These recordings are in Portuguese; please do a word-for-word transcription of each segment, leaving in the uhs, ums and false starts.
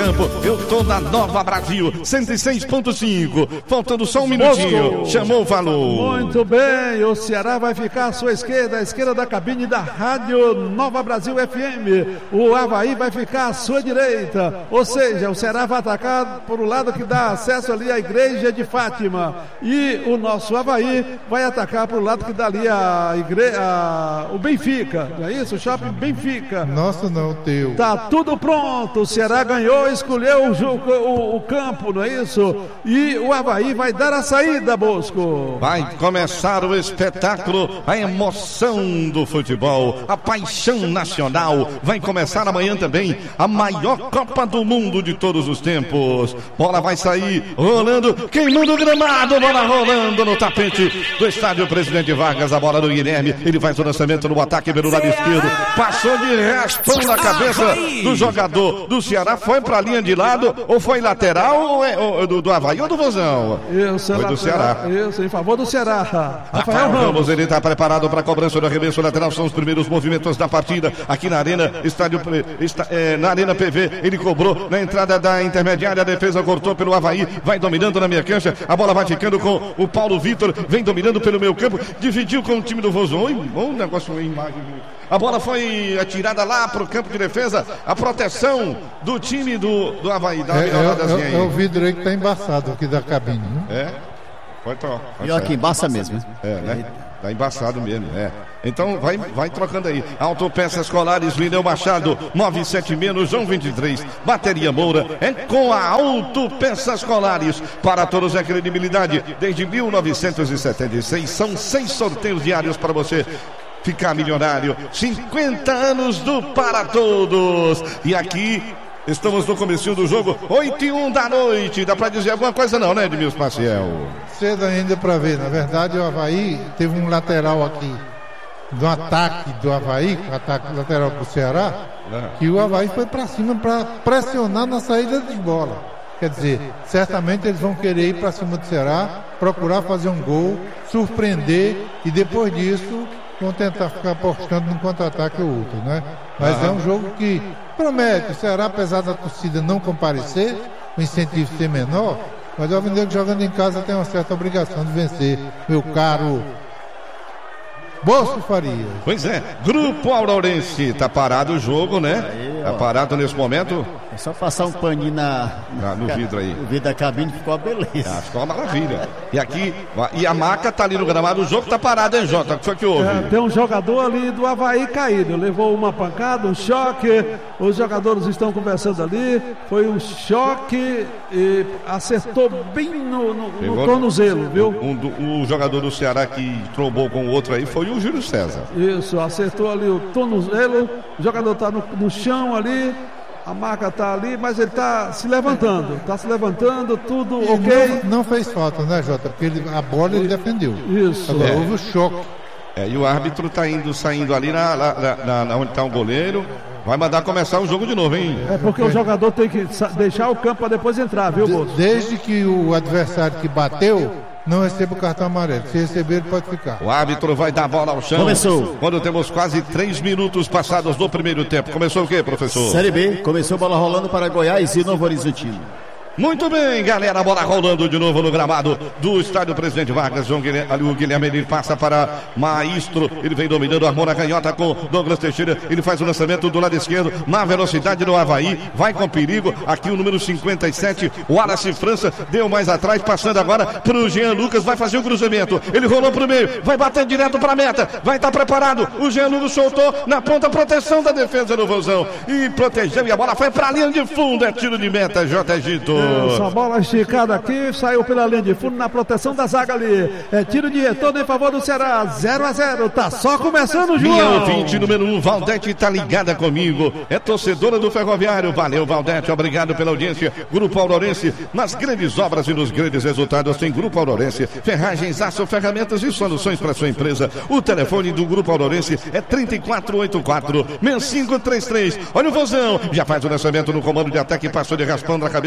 campo. Eu tô na Nova Brasil, cento e seis ponto cinco. Faltando só um minutinho. Chamou o valor. Muito bem, o Ceará vai ficar à sua esquerda, à esquerda da cabine da Rádio Nova Brasil F M. O Avaí vai ficar à sua direita. Ou seja, o Ceará vai atacar por um lado que dá acesso ali à igreja de Fátima. E o nosso Avaí vai atacar por um lado que dá ali a igreja, a... o Benfica. Não é isso? O Shopping Benfica. Nossa, não, teu. Tá tudo pronto. O Ceará ganhou, escolheu o, jogo, o, o campo, não é isso? E o Avaí vai dar a saída, Bosco. Vai começar o espetáculo, a emoção do futebol, a paixão nacional. Vai começar amanhã também a maior Copa do Mundo de todos os tempos. Bola vai sair rolando, queimando o gramado, bola rolando no tapete do estádio Presidente Vargas. A bola do Guilherme, ele faz o lançamento no ataque pelo lado esquerdo, passou de raspão na cabeça do jogador do Ceará, foi pra linha de lado, ou foi lateral ou, é, ou do, do Avaí ou do Vozão? Isso, foi do Ceará. Isso, em favor do Ceará. Rafael, Rafael Ramos. Ramos, ele está preparado para a cobrança do arremesso lateral, são os primeiros movimentos da partida aqui na Arena, estádio, está, é, na Arena P V, ele cobrou na entrada da intermediária, a defesa cortou pelo Avaí, vai dominando na minha cancha, a bola vai ficando com o Paulo Vitor, vem dominando pelo meu campo, dividiu com o time do Vozão. Oi, bom negócio, imagem. A bola foi atirada lá para o campo de defesa, a proteção do time do, do Avaí. Dá uma é, é, é, é o vidro aí que está embaçado aqui da cabine, né? É, pode tocar. E aqui, embaça mesmo. É, né? Tá embaçado mesmo, é. Então vai, vai trocando aí. Autopeças Colares, Lineu Machado, nove sete menos, João vinte e três. Bateria Moura é com a Autopeças Colares. Para todos é credibilidade. Desde mil novecentos e setenta e seis, são seis sorteios diários para você ficar milionário. cinquenta anos do Para Todos. E aqui estamos no comecinho do jogo, oito e um da noite. Dá pra dizer alguma coisa não, né, Edmilson Maciel? Cedo ainda pra ver. Na verdade, o Avaí teve um lateral aqui do ataque do Avaí, ataque lateral pro Ceará, que o Avaí foi pra cima pra pressionar na saída de bola. Quer dizer, certamente eles vão querer ir pra cima do Ceará, procurar fazer um gol, surpreender e depois disso vão tentar ficar apostando num contra-ataque ou outro, né? Mas é um jogo que promete. O Ceará, apesar da torcida não comparecer, o incentivo ser menor, mas o Alvinegro jogando em casa tem uma certa obrigação de vencer, meu caro Bosco Farias. Pois é, Grupo Aurorense, tá parado o jogo, né? Aí, tá parado nesse momento. É só passar um paninho na, ah, no vidro aí. O vidro da cabine ficou uma beleza. Ah, ficou uma maravilha. E aqui, e a maca tá ali no gramado, o jogo tá parado, hein, Jota? O que foi que houve? É, tem um jogador ali do Avaí caído, levou uma pancada, um choque, os jogadores estão conversando ali, foi um choque e acertou bem no, no, no tornozelo, viu? Um, um, o jogador do Ceará que trombou com o outro aí foi o Júlio César. Isso, acertou ali o tornozelo, o jogador tá no, no chão ali, a marca tá ali, mas ele tá se levantando, tá se levantando, tudo e ok. Não, não fez falta, né, Jota? Porque ele, a bola ele defendeu. Isso. Agora é. houve o choque. É, e o árbitro tá indo, saindo ali na, na, na, na onde tá o goleiro. Vai mandar começar o jogo de novo, hein? É porque o jogador tem que deixar o campo para depois entrar, viu, Bolso? Desde que o adversário que bateu não receba o cartão amarelo. Se receber, ele pode ficar. O árbitro vai dar a bola ao chão. Começou. Quando temos quase três minutos passados do primeiro tempo. Começou o quê, professor? Série B. Começou a bola rolando para Goiás e Novo Horizontino. Muito bem, galera, a bola rolando de novo no gramado do estádio Presidente Vargas. João Guilherme, ali o Guilherme, ele passa para Maestro, ele vem dominando, armou na canhota com Douglas Teixeira, ele faz o lançamento do lado esquerdo, na velocidade do Avaí, vai com perigo, aqui o número cinquenta e sete, o Wallace França, deu mais atrás, passando agora para o Jean Lucas, vai fazer o cruzamento, ele rolou para o meio, vai bater direto para a meta, vai estar tá preparado, o Jean Lucas soltou na ponta, proteção da defesa do Vozão, e protegeu, e a bola foi para a linha de fundo, é tiro de meta, J. Egito. Essa bola esticada aqui, saiu pela linha de fundo na proteção da zaga ali. É tiro de retorno em favor do Ceará. zero a zero, tá só começando, João. Minha ouvinte número um, Valdete, tá ligada comigo. É torcedora do Ferroviário. Valeu, Valdete, obrigado pela audiência. Grupo Aurorense, nas grandes obras e nos grandes resultados tem Grupo Aurorense. Ferragens, aço, ferramentas e soluções para sua empresa. O telefone do Grupo Aurorense é trinta e quatro oitenta e quatro, seis cinco três três. Olha o Vozão, já faz o lançamento no comando de ataque, passou de raspando a cabeça da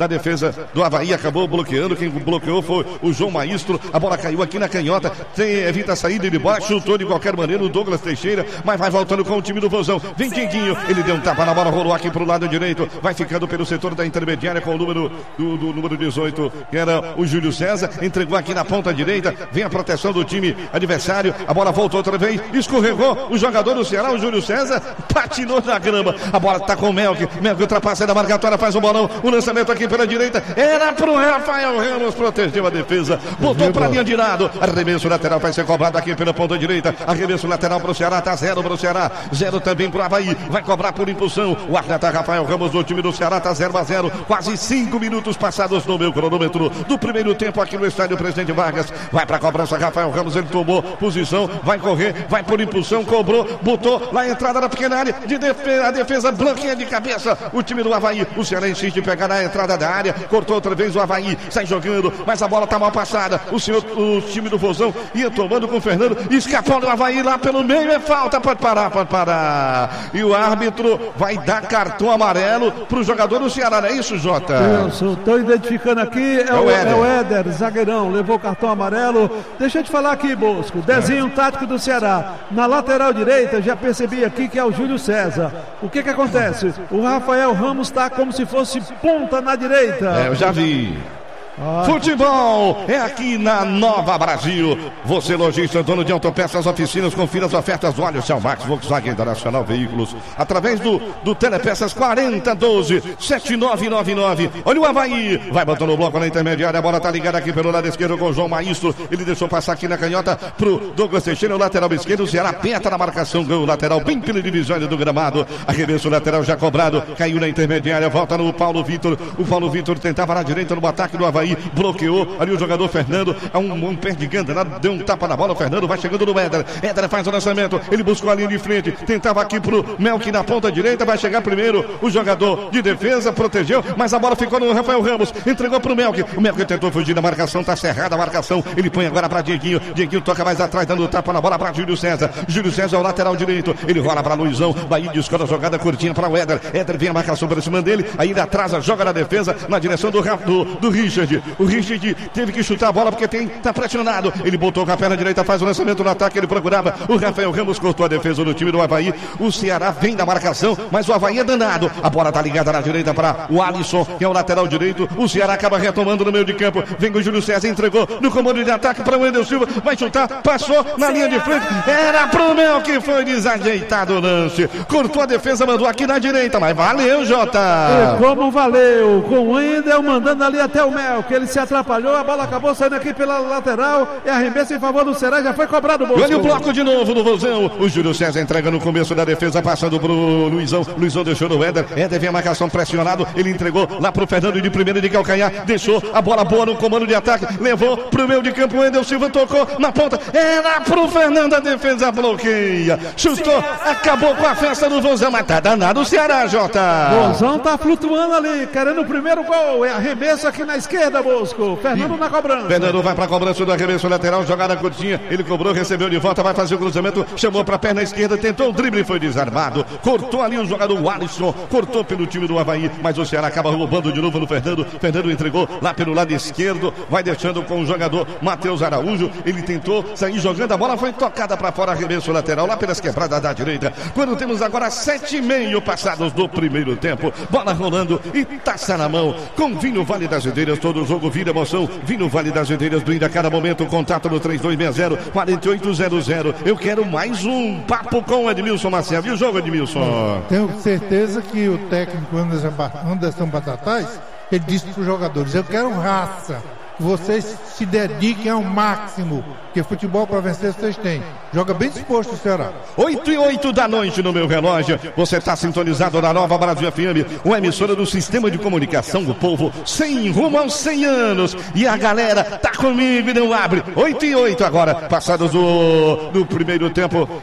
a defesa do Avaí acabou bloqueando. Quem bloqueou foi o João Maestro. A bola caiu aqui na canhota. Tem, evita a saída de bola. Chutou de qualquer maneira o Douglas Teixeira, mas vai voltando com o time do Vozão. Vem Dieguinho. Ele deu um tapa na bola, rolou aqui pro lado direito. Vai ficando pelo setor da intermediária com o número do, do número dezoito, que era o Júlio César. Entregou aqui na ponta direita. Vem a proteção do time adversário. A bola voltou outra vez. Escorregou o jogador do Ceará, o Júlio César. Patinou na grama. A bola tá com o Melk. Melk ultrapassa da marcatória, faz o bolão. O lançamento aqui pela direita. Era pro Rafael Ramos. Protegeu a defesa. Botou pra linha de lado. Arremesso lateral vai ser cobrado aqui pela ponta direita. Arremesso lateral pro Ceará. Tá zero pro Ceará. Zero também pro Avaí. Vai cobrar por impulsão. O atleta Rafael Ramos do time do Ceará tá zero a zero. Quase cinco minutos passados no meu cronômetro do primeiro tempo aqui no estádio Presidente Vargas. Vai pra cobrança Rafael Ramos. Ele tomou posição. Vai correr. Vai por impulsão. Cobrou. Botou lá a entrada da pequena área. De defesa, a defesa blanquinha de cabeça. O time do Avaí. O Ceará insiste em pegar na entrada da área. Cortou outra vez o Avaí. Sai jogando. Mas a bola tá mal passada. O, senhor, o time do Vozão ia tomando com o Fernando. Escapou do Avaí lá pelo meio. É falta. Pode parar. Pode parar. E o árbitro vai dar cartão amarelo pro jogador do Ceará. Não é isso, Jota? Isso. Estou identificando aqui. É, é, o, Éder. é o Éder. Zagueirão. Levou o cartão amarelo. Deixa eu te falar aqui, Bosco. Desenho tático do Ceará. Na lateral direita, já percebi aqui que é o Júlio César. O que que acontece? O Rafael Ramos está como se fosse ponta na direita. É, eu já vi. Ah. Futebol é aqui na Nova Brasil. Você, lojista, dono de autopeças, oficinas, confira as ofertas do óleo Cell Max, Volkswagen Internacional Veículos, através do, do Telepeças quarenta doze sete nove nove nove. Olha o Avaí, vai botando o bloco na intermediária. A bola tá ligada aqui pelo lado esquerdo com o João Maestro. Ele deixou passar aqui na canhota pro Douglas Teixeira, o lateral esquerdo. O Ceará aperta na marcação, ganhou o lateral bem pela divisória do gramado. Arremesso lateral já cobrado, caiu na intermediária, volta no Paulo Vitor. O Paulo Vitor tentava na direita no ataque do Avaí. Bloqueou ali o jogador Fernando. É um, um perdiganda, deu um tapa na bola. O Fernando vai chegando no Éder. Éder faz o lançamento. Ele buscou a linha de frente. Tentava aqui pro Melk na ponta direita. Vai chegar primeiro o jogador de defesa. Protegeu, mas a bola ficou no Rafael Ramos. Entregou pro Melk. O Melk tentou fugir da marcação. Tá cerrada a marcação. Ele põe agora pra Dieguinho. Dieguinho toca mais atrás, dando tapa na bola pra Júlio César. Júlio César é o lateral direito. Ele rola pra Luizão. Bahia descola a jogada curtinha pra o Éder. Éder vem a marcação por cima dele. Aí ele atrasa, joga na defesa na direção do, do, do Richard. O Richard teve que chutar a bola porque tem, tá pressionado. Ele botou com a perna direita, faz o lançamento no ataque. Ele procurava. O Rafael Ramos cortou a defesa do time do Avaí. O Ceará vem da marcação, mas o Avaí é danado. A bola tá ligada na direita para o Alisson, que é o lateral direito. O Ceará acaba retomando no meio de campo. Vem com o Júlio César, entregou no comando de ataque para o Wendel Silva. Vai chutar, passou na linha de frente. Era pro Mel que foi desajeitado o lance. Cortou a defesa, mandou aqui na direita, mas valeu, Jota. E como valeu? Com o Wendel mandando ali até o Mel, que ele se atrapalhou, a bola acabou saindo aqui pela lateral, é arremesso em favor do Ceará, já foi cobrado o Olha o bloco de novo do Vozão, o Júlio César entrega no começo da defesa, passando pro Luizão, Luizão deixou no Éder, Éder vem a marcação pressionado, ele entregou lá pro Fernando de primeira de calcanhar, deixou a bola boa no comando de ataque, levou pro meio de campo, o Wendel Silva tocou na ponta, era pro Fernando, a defesa bloqueia, chutou, acabou com a festa do Vozão, mas tá danado o Ceará, Jota. Vozão tá flutuando ali, querendo o primeiro gol, é arremesso aqui na esquerda, Bosco. Fernando na cobrança. Fernando vai pra cobrança do arremesso lateral, jogada curtinha. Ele cobrou, recebeu de volta, vai fazer o cruzamento. Chamou pra perna esquerda, tentou o drible, foi desarmado. Cortou ali o jogador Alisson, cortou pelo time do Avaí, mas o Ceará acaba roubando de novo no Fernando. Fernando entregou lá pelo lado esquerdo, vai deixando com o jogador Matheus Araújo. Ele tentou sair jogando, a bola foi tocada pra fora, arremesso lateral, lá pelas quebradas da direita. Quando temos agora sete e meio passados do primeiro tempo, bola rolando e taça na mão. Com vinho Vale das Videiras, todo jogo vira emoção. Vinho Vale das Videiras brinda a cada momento. Contato no três dois seis zero, quatro oito zero zero. Eu quero mais um papo com o Edmilson Maciel. Viu o jogo, Edmilson? Tenho certeza que o técnico Anderson, Anderson Batatais, ele disse para os jogadores: eu quero raça. Vocês se dediquem ao máximo, que futebol para vencer vocês têm. Joga bem disposto o Ceará. oito e oito da noite no meu relógio. Você está sintonizado na Nova Brasil F M, uma emissora do Sistema de Comunicação do Povo, cem rumo aos cem anos. E a galera tá comigo e não abre. oito e oito agora, passados do, do primeiro tempo.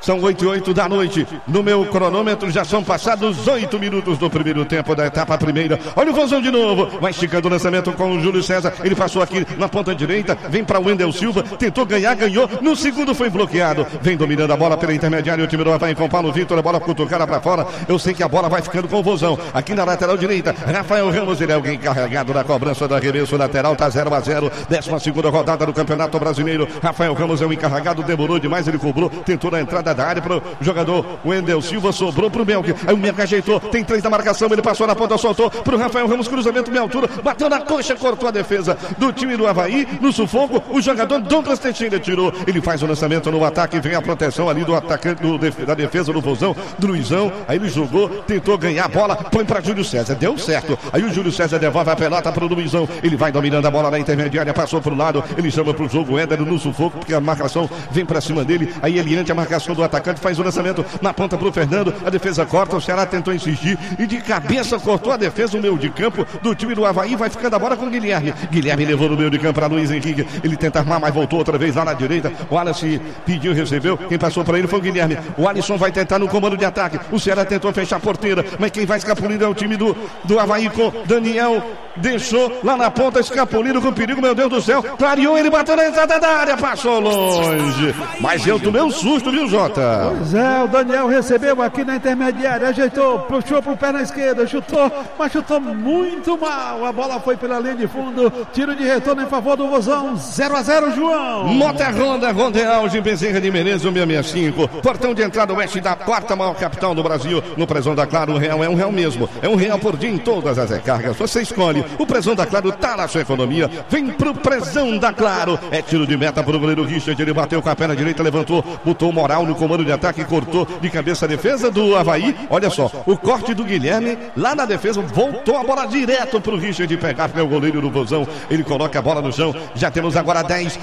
São oito e oito da noite. No meu cronômetro já são passados oito minutos do primeiro tempo da etapa primeira. Olha o vozão de novo. Vai esticando o lançamento com o Júlio César. Ele passou aqui na ponta direita. Vem para o Wendel Silva. Tentou ganhar, ganhou. No segundo foi bloqueado. Vem dominando a bola pela intermediária. O time do Avaí com Paulo Vitor. A bola cutucada para fora. Eu sei que a bola vai ficando com o vozão. Aqui na lateral direita. Rafael Ramos. Ele é alguém carregado na cobrança do arremesso lateral. Tá zero a zero. Décima segunda rodada do Campeonato Brasileiro. Rafael Ramos é o encarregado. Demorou demais. Ele cobrou. Tentou na entrada da área para o jogador Wendel Silva. Sobrou para o Melk. Aí o Melk ajeitou. Tem três na marcação. Ele passou na ponta, soltou para o Rafael Ramos. Cruzamento meia altura. Bateu na coxa, cortou a defesa do time do Avaí. No sufoco, o jogador Douglas Teixeira tirou. Ele faz o lançamento no ataque. Vem a proteção ali do atacante do, da defesa do Vozão, do Luizão. Aí ele jogou, tentou ganhar a bola. Põe para Júlio César. Deu certo. Aí o Júlio César devolve a pelota para o Luizão. Ele vai dominando a bola na intermediária. Passou para o lado. Ele chama para o jogo. Éder no sufoco, porque a marcação vem para cima dele. Aí ele ante a marcação do atacante. Faz o lançamento na ponta para o Fernando. A defesa corta. O Ceará tentou insistir. E de cabeça cortou a defesa. O meio de campo do time do Avaí. Vai ficando a bola com o Guilherme. Guilherme levou no meio de campo para Luiz Henrique. Ele tenta armar, mas voltou outra vez lá na direita. O Wallace pediu, recebeu. Quem passou para ele foi o Guilherme. O Alisson vai tentar no comando de ataque. O Ceará tentou fechar a porteira. Mas quem vai escapulindo é o time do, do Avaí com Daniel. Deixou lá na ponta, escapulindo com perigo. Meu Deus do céu. Clareou, ele bateu na entrada da área. Passou longe. Mas eu tomei um susto, viu, Jota? Pois é, o Daniel recebeu aqui na intermediária. Ajeitou, puxou pro pé na esquerda. Chutou, mas chutou muito mal. A bola foi pela linha de fundo. Tiro de retorno em favor do Vozão. zero a zero, João. Mota Honda, Rondeal de Bezerra de Menezes, seiscentos e sessenta e cinco. Portão de entrada oeste da quarta maior capital do Brasil. No Prezão da Claro, o real é um real mesmo. É um real por dia em todas as recargas. Você escolhe. O Prezão da Claro tá na sua economia. Vem pro Prezão da Claro. É tiro de meta pro goleiro Richard. Ele bateu com a perna direita, levantou, botou moral no comando de ataque, cortou de cabeça a defesa do Avaí. Olha só, o corte do Guilherme lá na defesa, voltou a bola direto pro Richard pegar, que é o goleiro do Vozão. Ele coloca a bola no chão. Já temos agora dez.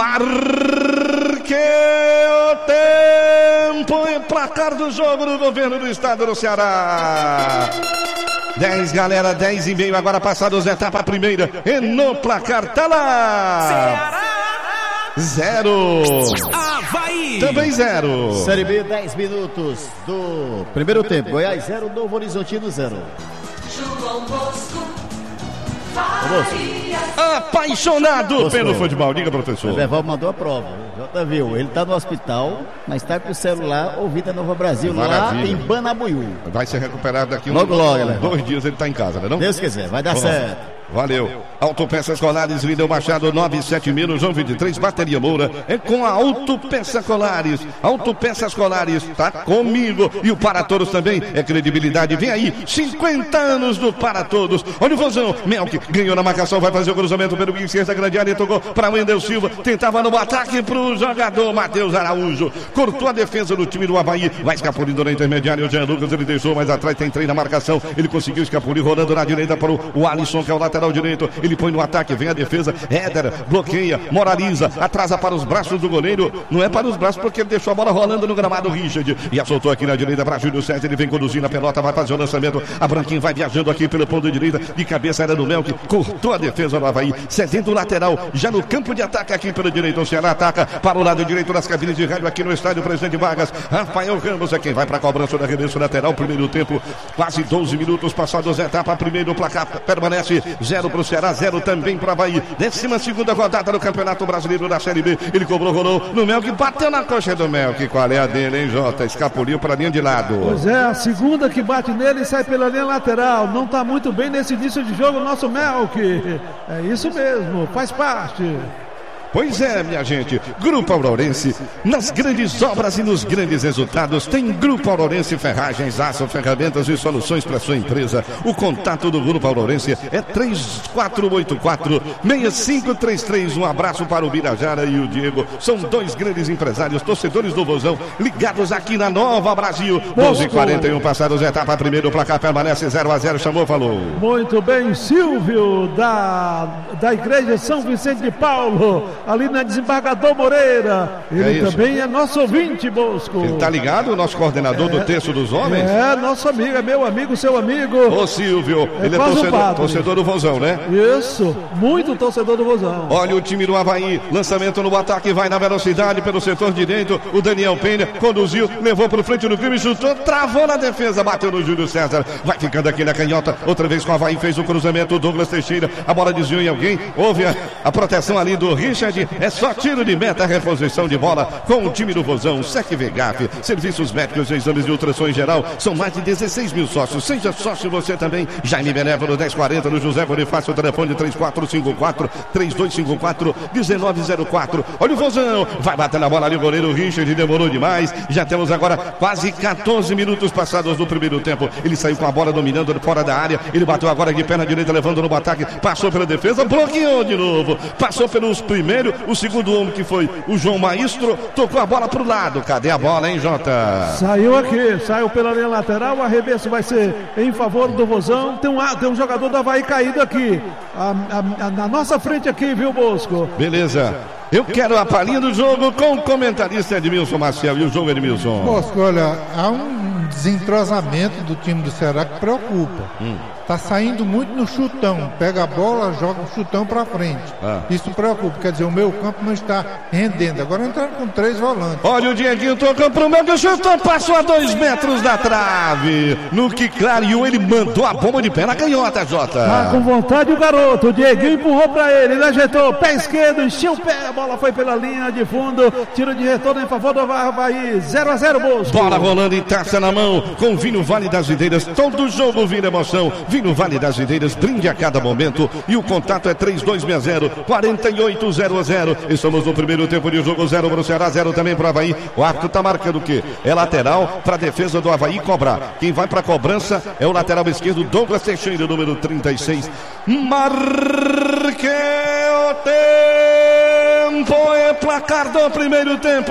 Marque o tempo e placar do jogo do governo do estado do Ceará. dez, galera, dez e meio. Agora passados a etapa primeira. E no placar tá lá. Ceará. Zero. Avaí. Também zero. Série B, dez minutos do primeiro tempo. Goiás zero, Novo Horizontino zero. João Bosco. Apaixonado Gostou. pelo futebol. Diga, professor. O Beval mandou a prova. Jota viu, ele tá no hospital, mas tá com o celular ouvindo a Nova Brasil. Maravilha. Lá em Banabuiú. Vai ser recuperado daqui logo, um, logo, dois dias. Ele tá em casa, né? Não? Deus quiser, vai dar Vamos. certo. Valeu. Autopeças Colares, Líder Machado, nove sete mil, João vinte e três, Bateria Moura. É com a Autopeças Colares. Autopeças Colares, tá comigo. E o Para Todos também é credibilidade. Vem aí, cinquenta anos do Para Todos. Olha o Vozão. Melk ganhou na marcação, vai fazer o cruzamento pelo esquerda, grande área, tocou para Wendel Silva. Tentava no ataque pro jogador Matheus Araújo. Cortou a defesa do time do Avaí. Vai escapulindo na intermediária. O Jean Lucas, ele deixou mais atrás, tem três na marcação. Ele conseguiu escapulir, rodando na direita para o Alisson, que é o lateral direito, ele põe no ataque, vem a defesa, Éder bloqueia, moraliza, atrasa para os braços do goleiro, não é para os braços porque ele deixou a bola rolando no gramado, Richard, e assoltou aqui na direita para Júlio César, ele vem conduzindo a pelota, vai fazer o lançamento, a Branquinho vai viajando aqui pelo ponto de direita, de cabeça era do Melk, cortou a defesa do Avaí, cedendo o lateral, já no campo de ataque aqui pelo direito, o Ceará ataca para o lado direito das cabines de rádio aqui no estádio Presidente Vargas, Rafael Ramos é quem vai para a cobrança da arremesso lateral, primeiro tempo, quase doze minutos passados, etapa, primeiro placar permanece zero para o Ceará, zero também para o Avaí. Décima segunda rodada do Campeonato Brasileiro da Série B. Ele cobrou, rolou no Melk, bateu na coxa do Melk. Qual é a dele, hein, Jota? Escapuliu para a linha de lado. Pois é, a segunda que bate nele e sai pela linha lateral. Não está muito bem nesse início de jogo o nosso Melk. É isso mesmo, faz parte. Pois é, minha gente, Grupo Aurorense, nas grandes obras e nos grandes resultados, tem Grupo Aurorense Ferragens, Aço, Ferramentas e Soluções para sua empresa. O contato do Grupo Aurorense é três quatro oito quatro, seis cinco três três. Um abraço para o Birajara e o Diego. São dois grandes empresários, torcedores do Vozão, ligados aqui na Nova Brasil. doze e quarenta e um passados, etapa primeiro, o placar permanece zero a zero. Chamou, falou. Muito bem, Silvio, da, da Igreja São Vicente de Paulo. ali na Desembargador Moreira. Ele é também é nosso ouvinte, Bosco. Ele tá ligado, o nosso coordenador é, do Terço dos Homens? É, nosso amigo, é meu amigo, seu amigo. Ô Silvio, é ele é torcedor, torcedor do Vozão, né? Isso, muito torcedor do Vozão. Olha o time do Avaí, lançamento no ataque, vai na velocidade pelo setor direito, o Daniel Penha conduziu, levou pro frente do crime, chutou, travou na defesa, bateu no Júlio César, vai ficando aqui na canhota, outra vez com o Avaí, fez o cruzamento, o Douglas Teixeira, a bola desviou em alguém, houve a, a proteção ali do Richard, é só tiro de meta, reposição de bola com o time do Vozão, Sec Vegaf, serviços médicos e exames de ultrassom em geral, são mais de dezesseis mil sócios, seja sócio você também, Jaime Benévolo dez quarenta no José Bonifácio, telefone três quatro cinco quatro, três dois cinco quatro, um nove zero quatro, olha o Vozão, vai bater na bola ali o goleiro Richard, demorou demais, já temos agora quase quatorze minutos passados do primeiro tempo, ele saiu com a bola dominando fora da área, ele bateu agora de perna direita, levando no ataque, passou pela defesa, bloqueou de novo, passou pelos primeiro, o segundo homem que foi o João Maestro, tocou a bola pro lado, cadê a bola, hein, Jota? Saiu aqui, saiu pela linha lateral, o arremesso vai ser em favor do Vozão, tem um, tem um jogador do Avaí caído aqui, a, a, a, na nossa frente aqui, viu, Bosco? Beleza. Eu quero a palhinha do jogo com o comentarista Edmilson Maciel. E o jogo, Edmilson? Bosco, olha, há um desentrosamento do time do Ceará que preocupa. Hum. Tá saindo muito no chutão. Pega a bola, joga o chutão pra frente. Ah. Isso preocupa. Quer dizer, o meu campo não está rendendo. Agora entraram com três volantes. Olha o Dieguinho tocando pro meio, que o chutão passou a dois metros da trave. No que clareou, ele mandou a bomba de pé na canhota, Jota. Tá com vontade o garoto. O Dieguinho empurrou pra ele, ele ajeitou, pé esquerdo, encheu o pé, a bola foi pela linha de fundo. Tiro de retorno em favor do Avaí. zero a zero, Bosco. Bola rolando e taça na mão. Com Vinho Vale das Videiras. Todo jogo vira emoção. Vinho Vale das Videiras, brinde a cada momento. E o contato é três dois seis zero, quatro oito zero zero. Estamos no primeiro tempo de jogo, zero para o Ceará, zero também para o Avaí. O árbitro tá marcando o quê? É lateral para a defesa do Avaí cobrar. Quem vai para a cobrança é o lateral esquerdo, Douglas Teixeira, número trinta e seis. Marque o tempo, é placar do primeiro tempo.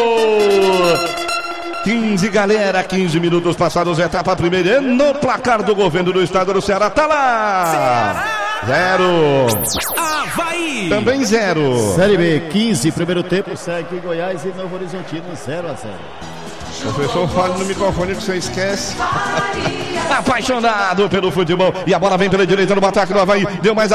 quinze, galera, quinze minutos passados, etapa primeira, no placar do governo do estado do Ceará, tá lá! Ceará! Zero! Avaí! Também zero! Série B, quinze, primeiro tempo, segue Goiás e Novo Horizontino, zero a zero. Professor, fale no microfone que você esquece. Apaixonado pelo futebol, e a bola vem pela direita no ataque do Avaí, deu mais a